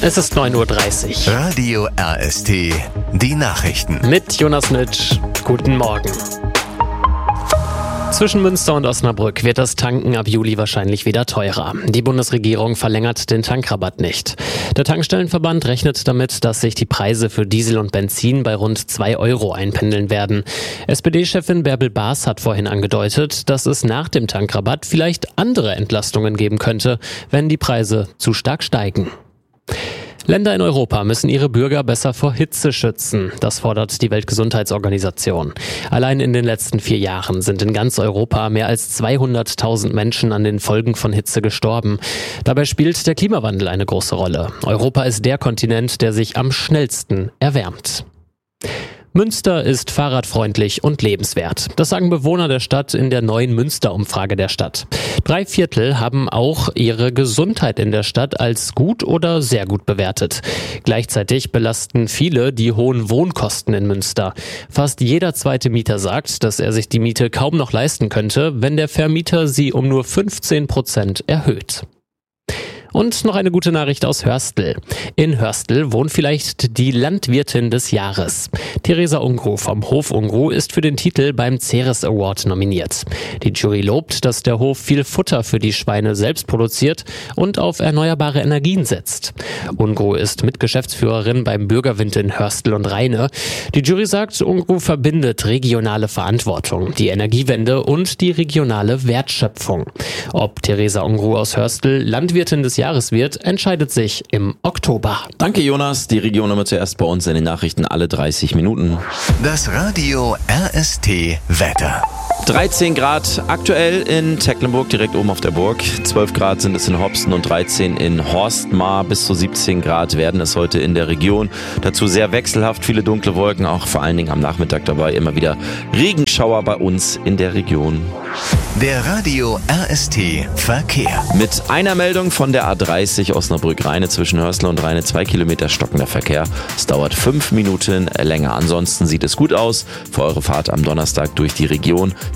Es ist 9:30 Uhr. Radio RST, die Nachrichten. Mit Jonas Nitsch. Guten Morgen. Zwischen Münster und Osnabrück wird das Tanken ab Juli wahrscheinlich wieder teurer. Die Bundesregierung verlängert den Tankrabatt nicht. Der Tankstellenverband rechnet damit, dass sich die Preise für Diesel und Benzin bei rund 2 Euro einpendeln werden. SPD-Chefin Bärbel Baas hat vorhin angedeutet, dass es nach dem Tankrabatt vielleicht andere Entlastungen geben könnte, wenn die Preise zu stark steigen. Länder in Europa müssen ihre Bürger besser vor Hitze schützen. Das fordert die Weltgesundheitsorganisation. Allein in den letzten 4 Jahren sind in ganz Europa mehr als 200.000 Menschen an den Folgen von Hitze gestorben. Dabei spielt der Klimawandel eine große Rolle. Europa ist der Kontinent, der sich am schnellsten erwärmt. Münster ist fahrradfreundlich und lebenswert. Das sagen Bewohner der Stadt in der neuen Münster-Umfrage der Stadt. 3/4 haben auch ihre Gesundheit in der Stadt als gut oder sehr gut bewertet. Gleichzeitig belasten viele die hohen Wohnkosten in Münster. Fast jeder zweite Mieter sagt, dass er sich die Miete kaum noch leisten könnte, wenn der Vermieter sie um nur 15% erhöht. Und noch eine gute Nachricht aus Hörstel. In Hörstel wohnt vielleicht die Landwirtin des Jahres. Theresa Ungruh vom Hof Ungruh ist für den Titel beim Ceres Award nominiert. Die Jury lobt, dass der Hof viel Futter für die Schweine selbst produziert und auf erneuerbare Energien setzt. Ungruh ist Mitgeschäftsführerin beim Bürgerwind in Hörstel und Rheine. Die Jury sagt, Ungruh verbindet regionale Verantwortung, die Energiewende und die regionale Wertschöpfung. Ob Theresa Ungruh aus Hörstel Landwirtin des Jahres wird, entscheidet sich im Oktober. Danke Jonas, die Region immer zuerst bei uns in den Nachrichten alle 30 Minuten. Das Radio RST Wetter. 13 Grad aktuell in Tecklenburg, direkt oben auf der Burg. 12 Grad sind es in Hopsten und 13 in Horstmar. Bis zu 17 Grad werden es heute in der Region. Dazu sehr wechselhaft, viele dunkle Wolken, auch vor allen Dingen am Nachmittag dabei. Immer wieder Regenschauer bei uns in der Region. Der Radio RST Verkehr. Mit einer Meldung von der A30 Osnabrück-Rheine zwischen Hörstel und Rheine 2 Kilometer stockender Verkehr. Es dauert 5 Minuten länger. Ansonsten sieht es gut aus für eure Fahrt am Donnerstag durch die Region.